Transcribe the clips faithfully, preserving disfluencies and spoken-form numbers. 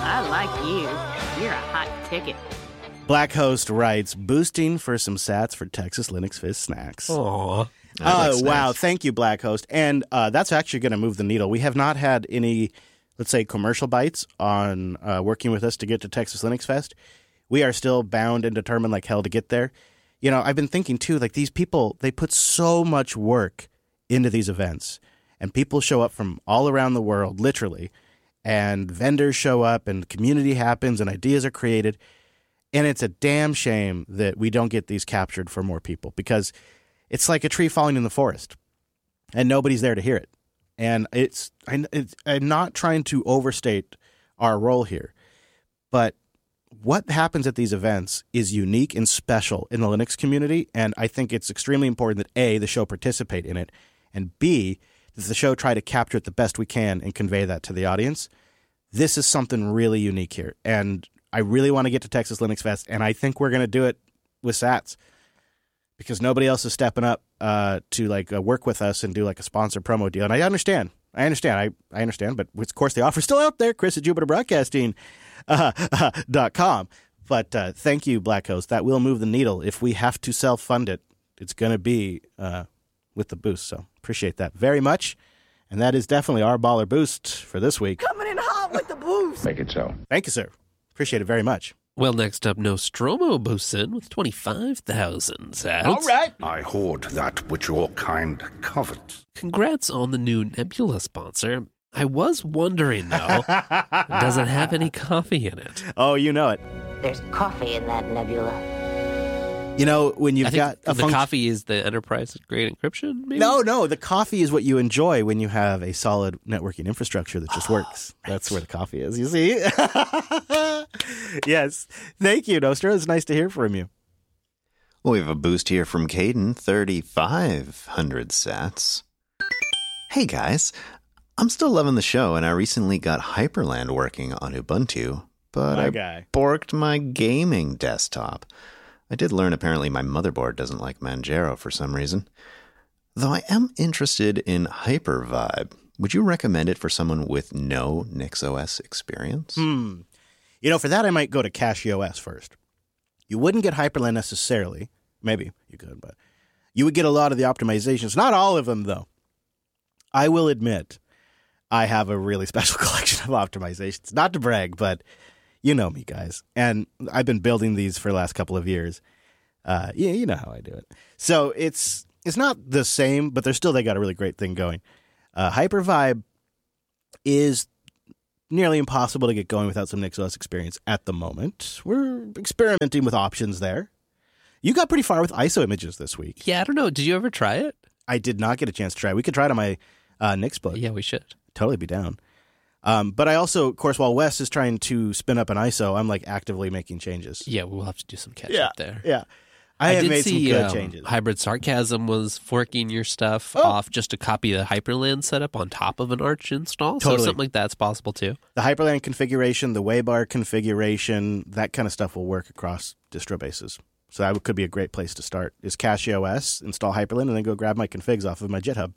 I like you. You're a hot ticket. Black Host writes, boosting for some sats for Texas Linux Fizz snacks. Aw. Oh, like wow. Thank you, Black Host. And uh, that's actually going to move the needle. We have not had any, let's say, commercial bites on uh, working with us to get to Texas Linux Fest. We are still bound and determined like hell to get there. You know, I've been thinking, too, like these people, they put so much work into these events. And people show up from all around the world, literally. And vendors show up and community happens and ideas are created. And it's a damn shame that we don't get these captured for more people because it's like a tree falling in the forest and nobody's there to hear it. And it's, I, it's I'm not trying to overstate our role here, but what happens at these events is unique and special in the Linux community. And I think it's extremely important that A, the show participate in it, and B, that the show try to capture it the best we can and convey that to the audience. This is something really unique here. And I really want to get to Texas Linux Fest, and I think we're going to do it with Sats because nobody else is stepping up uh, to like uh, work with us and do like a sponsor promo deal. And I understand. I understand. I, I understand. But, of course, the offer's still out there. Chris at Jupiter Broadcasting uh, uh, dot com. But uh, thank you, Black Host. That will move the needle. If we have to self-fund it, it's going to be uh, with the boost. So appreciate that very much. And that is definitely our baller boost for this week. Coming in hot with the boost. Make it so. Thank you, sir. Appreciate it very much. Well, next up, Nostromo boosts in with twenty-five thousand sats. All right. I hoard that which your kind covet. Congrats on the new Nebula sponsor. I was wondering, though, does it have any coffee in it? Oh, you know it. There's coffee in that nebula. You know, when you've I think got a the func- coffee is the enterprise-grade encryption, maybe? No, no. The coffee is what you enjoy when you have a solid networking infrastructure that just works. Right. That's where the coffee is, you see? Yes. Thank you, Nostro. It's nice to hear from you. Well, we have a boost here from Caden, thirty-five hundred sats. Hey, guys. I'm still loving the show, and I recently got Hyperland working on Ubuntu, but My I guy. borked my gaming desktop. I did learn apparently my motherboard doesn't like Manjaro for some reason. Though I am interested in Hypervibe. Would you recommend it for someone with no NixOS experience? Hmm. You know, for that, I might go to CachyOS first. You wouldn't get Hyperland necessarily. Maybe you could, but you would get a lot of the optimizations. Not all of them, though. I will admit I have a really special collection of optimizations. Not to brag, but you know me, guys. And I've been building these for the last couple of years. Uh, yeah, you know how I do it. So it's it's not the same, but they're still, they got a really great thing going. Uh, Hypervibe is nearly impossible to get going without some NixOS experience at the moment. We're experimenting with options there. You got pretty far with I S O images this week. Yeah, I don't know. Did you ever try it? I did not get a chance to try. We could try it on my uh, Nixbook. Yeah, we should. Totally be down. Um, but I also, of course, while Wes is trying to spin up an I S O, I'm like actively making changes. Yeah, we'll have to do some catch Yeah, up there. yeah. I, I have did made see, some good um, changes. Hybrid Sarcasm was forking your stuff Oh. off just to copy the Hyperland setup on top of an Arch install. Totally. So something like that's possible too. The Hyperland configuration, the Waybar configuration, that kind of stuff will work across distro bases. So that could be a great place to start. Is CachyOS, install Hyperland, and then go grab my configs off of my GitHub,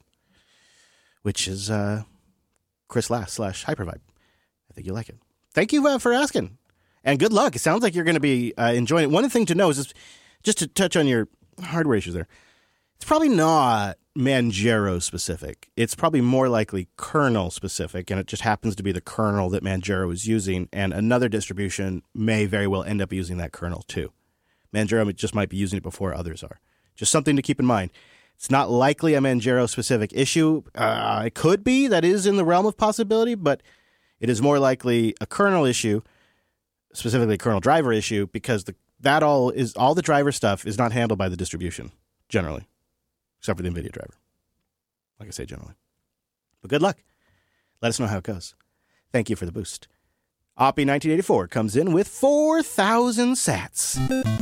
which is uh, Chris Last slash Hypervibe. I think you like it. Thank you uh, for asking. And good luck. It sounds like you're going to be uh, enjoying it. One thing to know is just, just to touch on your hardware issues there. It's probably not Manjaro specific. It's probably more likely kernel specific, and it just happens to be the kernel that Manjaro is using, and another distribution may very well end up using that kernel too. Manjaro just might be using it before others are. Just something to keep in mind. It's not likely a Manjaro specific issue. Uh, it could be. That is in the realm of possibility, but it is more likely a kernel issue, specifically a kernel driver issue, because the, that all is all the driver stuff is not handled by the distribution generally, except for the NVIDIA driver. Like I say, generally. But good luck. Let us know how it goes. Thank you for the boost. Oppie nineteen eighty-four comes in with four thousand sats.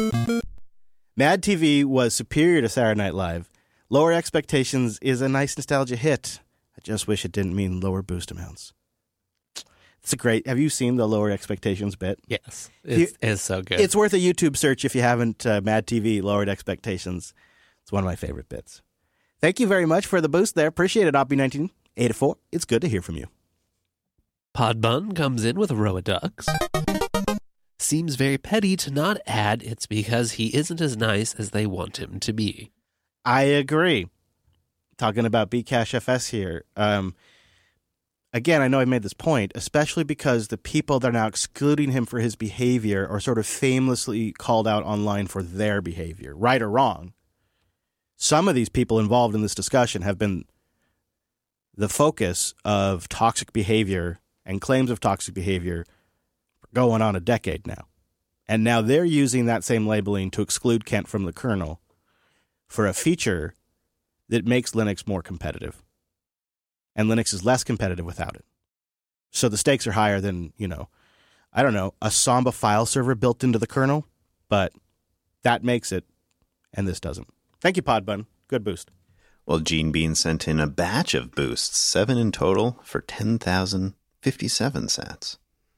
Mad T V was superior to Saturday Night Live. Lower Expectations is a nice nostalgia hit. I just wish it didn't mean lower boost amounts. It's a great... Have you seen the Lower Expectations bit? Yes. It's, it's so good. It's worth a YouTube search if you haven't. uh, Mad T V, Lowered Expectations. It's one of my favorite bits. Thank you very much for the boost there. Appreciate it, Oppie nineteen eighty-four. It's good to hear from you. Podbun comes in with Roadux. Seems very petty to not add it's because he isn't as nice as they want him to be. I agree. Talking about Bcashfs here. Um, again, I know I made this point, especially because the people that are now excluding him for his behavior are sort of famously called out online for their behavior, right or wrong. Some of these people involved in this discussion have been the focus of toxic behavior and claims of toxic behavior going on a decade now. And now they're using that same labeling to exclude Kent from the kernel for a feature that makes Linux more competitive. And Linux is less competitive without it. So the stakes are higher than, you know, I don't know, a Samba file server built into the kernel, but that makes it, and this doesn't. Thank you, Podbun. Good boost. Well, Gene Bean sent in a batch of boosts, seven in total for ten thousand fifty-seven sats.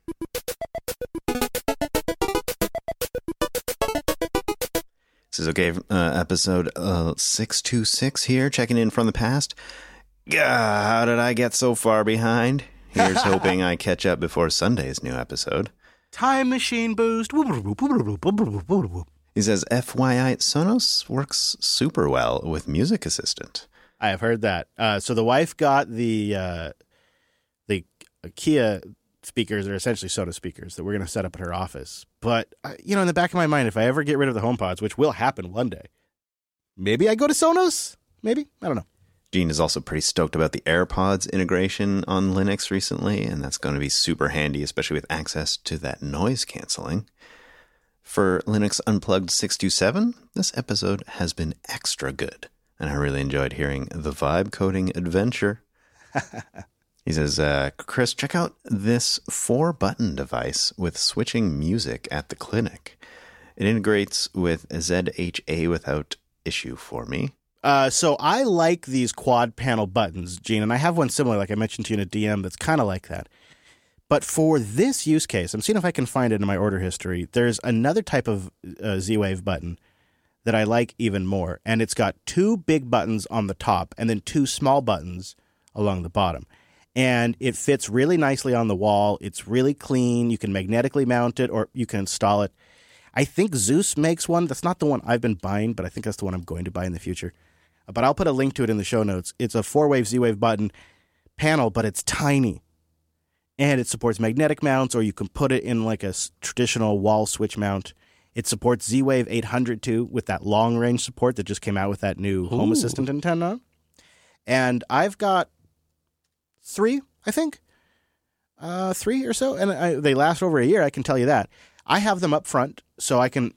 This is okay. Uh, episode uh, six two six here, checking in from the past. Gah, how did I get so far behind? Here's hoping I catch up before Sunday's new episode. Time machine boost. He says, F Y I, Sonos works super well with Music Assistant. I have heard that. Uh, so the wife got the uh, the Kia speakers, are essentially Sonos speakers that we're going to set up at her office. But, uh, you know, in the back of my mind, if I ever get rid of the HomePods, which will happen one day, maybe I go to Sonos? Maybe? I don't know. Gene is also pretty stoked about the AirPods integration on Linux recently, and that's going to be super handy, especially with access to that noise canceling. For Linux Unplugged six two seven, this episode has been extra good, and I really enjoyed hearing the vibe coding adventure. He says, uh, Chris, check out this four-button device with switching music at the clinic. It integrates with Z H A without issue for me. Uh, so I like these quad panel buttons, Gene, and I have one similar, like I mentioned to you in a D M, that's kind of like that. But for this use case, I'm seeing if I can find it in my order history. There's another type of uh, Z-Wave button that I like even more, and it's got two big buttons on the top and then two small buttons along the bottom. And it fits really nicely on the wall. It's really clean. You can magnetically mount it or you can install it. I think Zeus makes one. That's not the one I've been buying, but I think that's the one I'm going to buy in the future. But I'll put a link to it in the show notes. It's a four-wave Z-Wave button panel, but it's tiny. And it supports magnetic mounts, or you can put it in like a traditional wall switch mount. It supports Z-Wave eight hundred too, with that long-range support that just came out with that new Ooh. Home Assistant antenna. And I've got three, I think. Uh, three or so. And I, they last over a year, I can tell you that. I have them up front, so I can